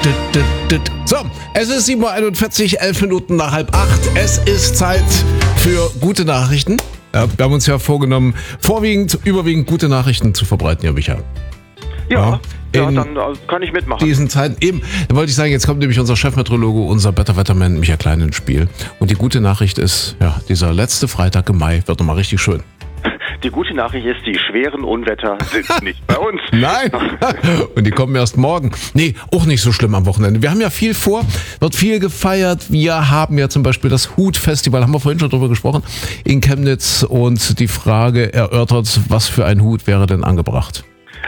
So, es ist 7:41 Uhr, 11 Minuten nach 7:30. Es ist Zeit für gute Nachrichten. Ja, wir haben uns ja vorgenommen, überwiegend gute Nachrichten zu verbreiten, ja, Micha. Ja, dann kann ich mitmachen. Diesen Zeiten eben, da wollte ich sagen, jetzt kommt nämlich unser Chefmeteorologe, unser Better Wetterman, Micha Klein ins Spiel. Und die gute Nachricht ist, ja, dieser letzte Freitag im Mai wird nochmal richtig schön. Die gute Nachricht ist, die schweren Unwetter sind nicht bei uns. Nein, und die kommen erst morgen. Nee, auch nicht so schlimm am Wochenende. Wir haben ja viel vor, wird viel gefeiert. Wir haben ja zum Beispiel das Hut-Festival, haben wir vorhin schon drüber gesprochen, in Chemnitz und die Frage erörtert, was für ein Hut wäre denn angebracht?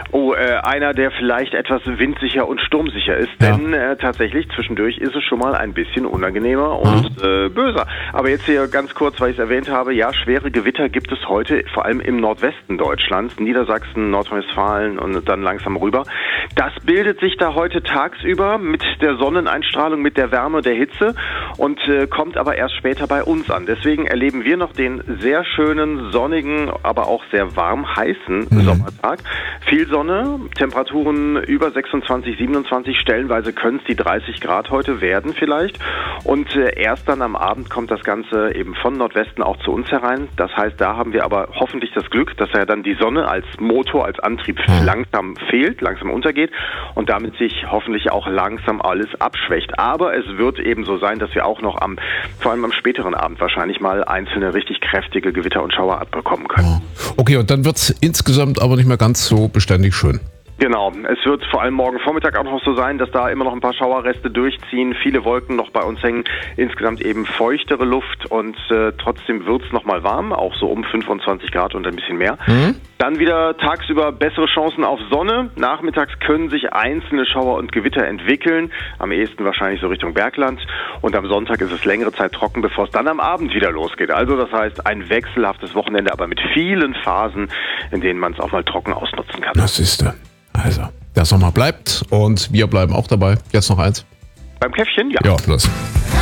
Einer, der vielleicht etwas windsicher und sturmsicher ist, denn tatsächlich zwischendurch ist es schon mal ein bisschen unangenehmer und böser. Aber jetzt hier ganz kurz, weil ich es erwähnt habe, ja, schwere Gewitter gibt es heute, vor allem im Nordwesten Deutschlands, Niedersachsen, Nordrhein-Westfalen und dann langsam rüber. Das bildet sich da heute tagsüber mit der Sonneneinstrahlung, mit der Wärme, der Hitze und kommt aber erst später bei uns an. Deswegen erleben wir noch den sehr schönen, sonnigen, aber auch sehr warm, heißen Sommertag. Viel Sonne, Temperaturen über 26, 27, stellenweise können es die 30 Grad heute werden vielleicht. Und erst dann am Abend kommt das Ganze eben von Nordwesten auch zu uns herein. Das heißt, da haben wir aber hoffentlich das Glück, dass ja dann die Sonne als Motor, als Antrieb langsam fehlt, langsam untergeht und damit sich hoffentlich auch langsam alles abschwächt. Aber es wird eben so sein, dass wir auch noch vor allem am späteren Abend wahrscheinlich mal einzelne richtig kräftige Gewitter und Schauer abbekommen können. Okay, und dann wird es insgesamt aber nicht mehr ganz so beständig schön. Genau, es wird vor allem morgen Vormittag auch noch so sein, dass da immer noch ein paar Schauerreste durchziehen, viele Wolken noch bei uns hängen, insgesamt eben feuchtere Luft und trotzdem wird's noch mal warm, auch so um 25 Grad und ein bisschen mehr. Dann wieder tagsüber bessere Chancen auf Sonne, nachmittags können sich einzelne Schauer und Gewitter entwickeln, am ehesten wahrscheinlich so Richtung Bergland und am Sonntag ist es längere Zeit trocken, bevor es dann am Abend wieder losgeht. Also das heißt ein wechselhaftes Wochenende, aber mit vielen Phasen, in denen man es auch mal trocken ausnutzen kann. Das ist also, der Sommer bleibt und wir bleiben auch dabei. Jetzt noch eins. Beim Käffchen, ja. Ja, los.